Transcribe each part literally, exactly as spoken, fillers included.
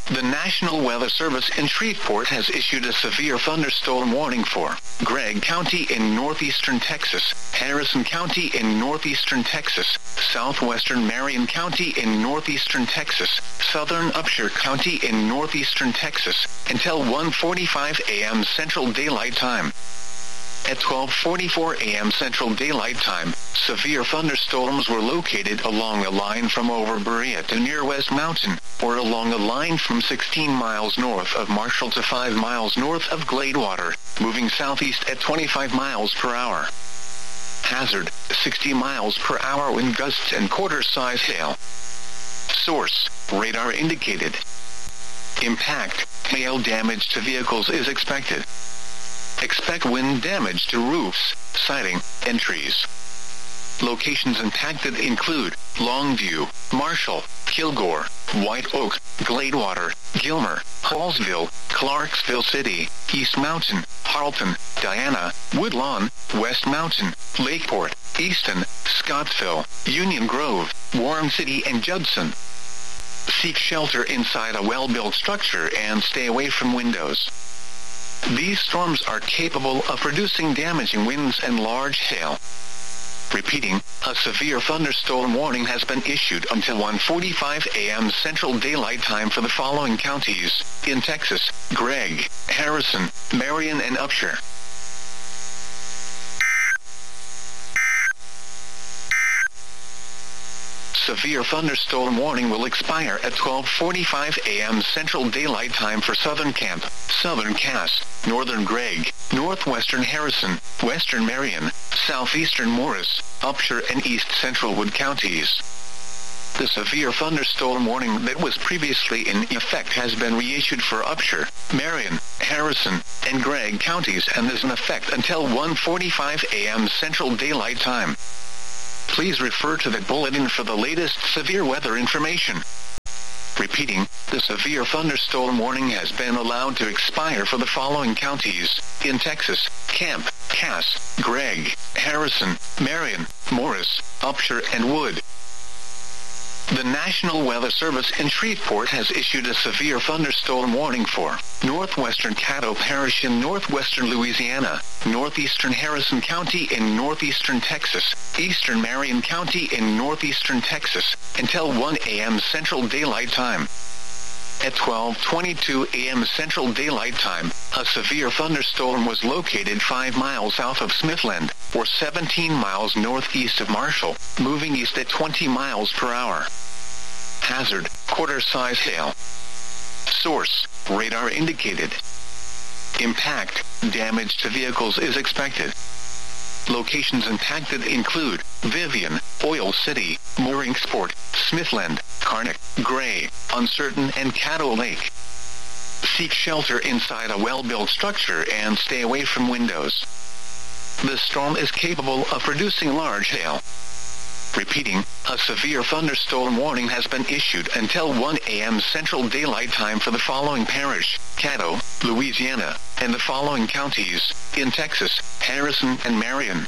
The National Weather Service in Shreveport has issued a severe thunderstorm warning for Gregg County in northeastern Texas, Harrison County in northeastern Texas, southwestern Marion County in northeastern Texas, southern Upshur County in northeastern Texas, until one forty-five a m Central Daylight Time. At twelve forty-four a m Central Daylight Time, severe thunderstorms were located along a line from over Berea to near West Mountain, or along a line from sixteen miles north of Marshall to five miles north of Gladewater, moving southeast at twenty-five miles per hour. Hazard, sixty miles per hour wind gusts and quarter-size hail. Source, radar indicated. Impact, hail damage to vehicles is expected. Expect wind damage to roofs, siding, and trees. Locations impacted include Longview, Marshall, Kilgore, White Oak, Gladewater, Gilmer, Hallsville, Clarksville City, East Mountain, Harleton, Diana, Woodlawn, West Mountain, Lakeport, Easton, Scottsville, Union Grove, Warren City, and Judson. Seek shelter inside a well-built structure and stay away from windows. These storms are capable of producing damaging winds and large hail. Repeating, a severe thunderstorm warning has been issued until one forty-five a m Central Daylight Time for the following counties in Texas: Gregg, Harrison, Marion, and Upshur. Severe thunderstorm warning will expire at twelve forty-five a m Central Daylight Time for Southern Camp, Southern Cass, Northern Gregg, Northwestern Harrison, Western Marion, Southeastern Morris, Upshur, and East Central Wood counties. The severe thunderstorm warning that was previously in effect has been reissued for Upshur, Marion, Harrison, and Gregg counties and is in effect until one forty-five a m Central Daylight Time. Please refer to the bulletin for the latest severe weather information. Repeating, the severe thunderstorm warning has been allowed to expire for the following counties in Texas: Camp, Cass, Gregg, Harrison, Marion, Morris, Upshur, and Wood. The National Weather Service in Shreveport has issued a severe thunderstorm warning for northwestern Caddo Parish in northwestern Louisiana, northeastern Harrison County in northeastern Texas, eastern Marion County in northeastern Texas, until one a m Central Daylight Time. At twelve twenty-two a m Central Daylight Time, a severe thunderstorm was located five miles south of Smithland, or seventeen miles northeast of Marshall, moving east at twenty miles per hour. Hazard, quarter-size hail. Source, radar indicated. Impact, damage to vehicles is expected. Locations impacted include Vivian, Oil City, Mooringsport, Smithland, Karnak, Gray, Uncertain, and Caddo Lake. Seek shelter inside a well-built structure and stay away from windows. The storm is capable of producing large hail. Repeating, a severe thunderstorm warning has been issued until one a m Central Daylight Time for the following parish: Caddo, Louisiana, and the following counties in Texas: Harrison and Marion.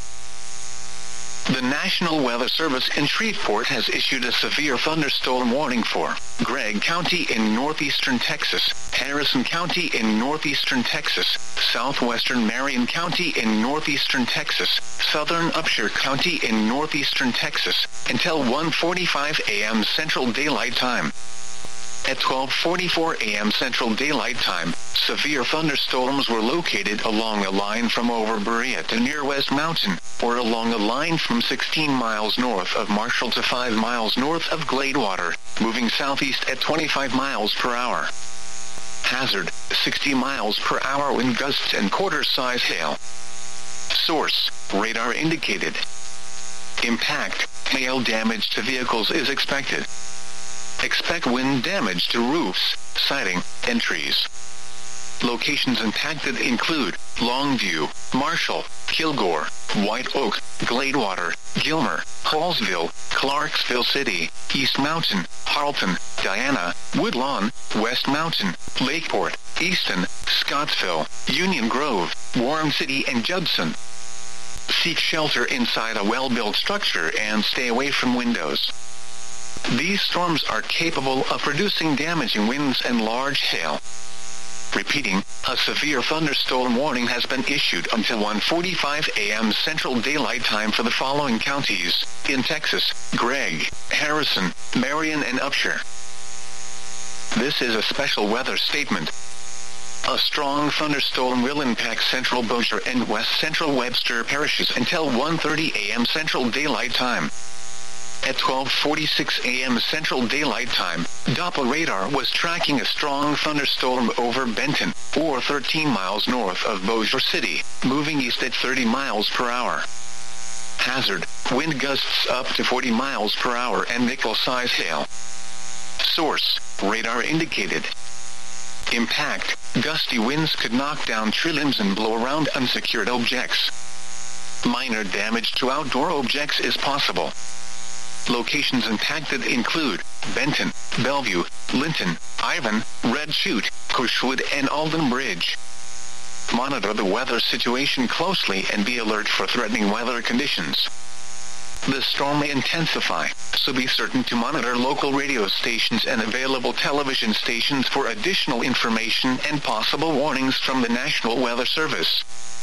The National Weather Service in Shreveport has issued a severe thunderstorm warning for Gregg County in northeastern Texas, Harrison County in northeastern Texas, southwestern Marion County in northeastern Texas, southern Upshur County in northeastern Texas, until one forty-five a m Central Daylight Time. At twelve forty-four a m Central Daylight Time, severe thunderstorms were located along a line from over Berea to near West Mountain, or along a line from sixteen miles north of Marshall to five miles north of Gladewater, moving southeast at twenty-five miles per hour. Hazard, sixty miles per hour wind gusts and quarter-size hail. Source, radar indicated. Impact, hail damage to vehicles is expected. Expect wind damage to roofs, siding, and trees. Locations impacted include Longview, Marshall, Kilgore, White Oak, Gladewater, Gilmer, Hallsville, Clarksville City, East Mountain, Harleton, Diana, Woodlawn, West Mountain, Lakeport, Easton, Scottsville, Union Grove, Warren City, and Judson. Seek shelter inside a well-built structure and stay away from windows. These storms are capable of producing damaging winds and large hail. Repeating, a severe thunderstorm warning has been issued until one forty-five a m Central Daylight Time for the following counties in Texas: Gregg, Harrison, Marion, and Upshur. This is a special weather statement. A strong thunderstorm will impact central Bossier and west central Webster parishes until one thirty a m Central Daylight Time. At twelve forty-six a m Central Daylight Time, Doppler radar was tracking a strong thunderstorm over Benton, or thirteen miles north of Bossier City, moving east at thirty miles per hour. Hazard, wind gusts up to forty miles per hour and nickel-size hail. Source, radar indicated. Impact, gusty winds could knock down tree limbs and blow around unsecured objects. Minor damage to outdoor objects is possible. Locations impacted include Benton, Bellevue, Linton, Ivan, Red Chute, Cushwood, and Alden Bridge. Monitor the weather situation closely and be alert for threatening weather conditions. The storm may intensify, so be certain to monitor local radio stations and available television stations for additional information and possible warnings from the National Weather Service.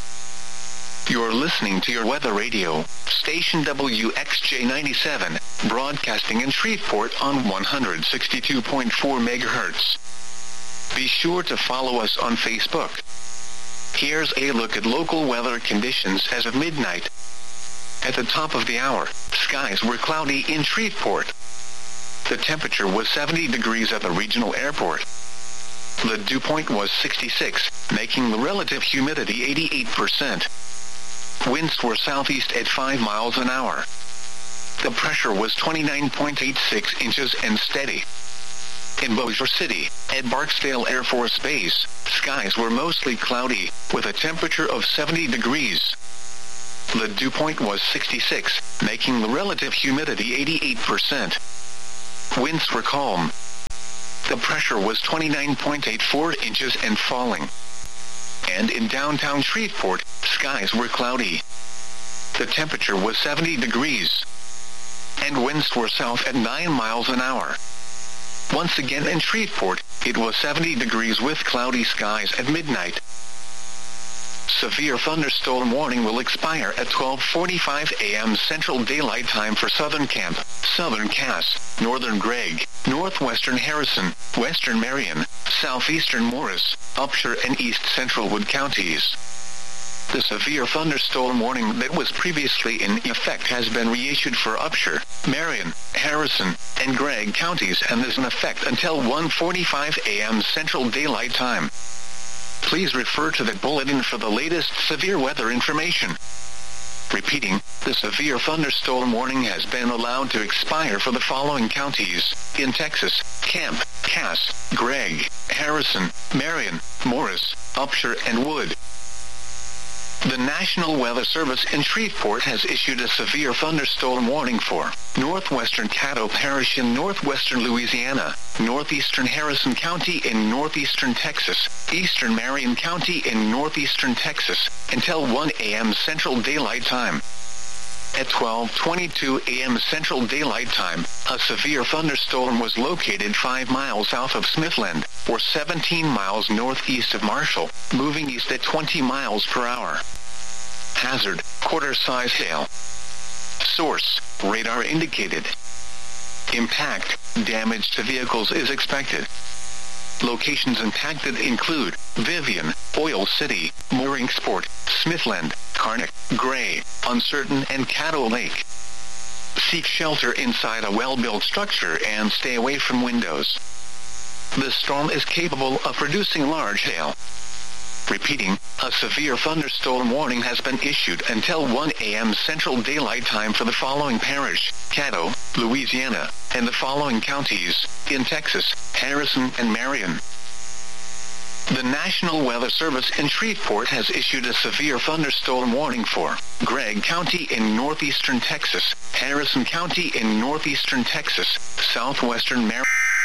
You're listening to your weather radio, station W X J ninety-seven, broadcasting in Shreveport on one hundred sixty-two point four megahertz. Be sure to follow us on Facebook. Here's a look at local weather conditions as of midnight. At the top of the hour, skies were cloudy in Shreveport. The temperature was seventy degrees at the regional airport. The dew point was sixty-six, making the relative humidity eighty-eight percent. Winds were southeast at five miles an hour. The pressure was twenty-nine point eight six inches and steady. In Bossier City, at Barksdale Air Force Base, skies were mostly cloudy, with a temperature of seventy degrees. The dew point was sixty-six, making the relative humidity eighty-eight percent. Winds were calm. The pressure was twenty-nine point eight four inches and falling. And in downtown Shreveport, skies were cloudy. The temperature was seventy degrees. And winds were south at nine miles an hour. Once again in Shreveport, it was seventy degrees with cloudy skies at midnight. Severe thunderstorm warning will expire at twelve forty-five a m Central Daylight Time for Southern Camp, Southern Cass, Northern Gregg, Northwestern Harrison, Western Marion, Southeastern Morris, Upshur, and East Central Wood counties. The severe thunderstorm warning that was previously in effect has been reissued for Upshur, Marion, Harrison, and Gregg counties and is in effect until one forty-five a m Central Daylight Time. Please refer to the bulletin for the latest severe weather information. Repeating, the severe thunderstorm warning has been allowed to expire for the following counties in Texas: Camp, Cass, Gregg, Harrison, Marion, Morris, Upshur, and Wood. The National Weather Service in Shreveport has issued a severe thunderstorm warning for northwestern Caddo Parish in northwestern Louisiana, northeastern Harrison County in northeastern Texas, eastern Marion County in northeastern Texas, until one a m Central Daylight Time. At twelve twenty-two a m Central Daylight Time, a severe thunderstorm was located five miles south of Smithland, or seventeen miles northeast of Marshall, moving east at twenty miles per hour. Hazard, quarter-size hail. Source, radar indicated. Impact, damage to vehicles is expected. Locations impacted include Vivian, Oil City, Mooringsport, Smithland, Karnak, Gray, Uncertain, and Caddo Lake. Seek shelter inside a well-built structure and stay away from windows. The storm is capable of producing large hail. Repeating, a severe thunderstorm warning has been issued until one a m Central Daylight Time for the following parish: Caddo, Louisiana, and the following counties in Texas: Harrison and Marion. The National Weather Service in Shreveport has issued a severe thunderstorm warning for Gregg County in northeastern Texas, Harrison County in northeastern Texas, southwestern Marion.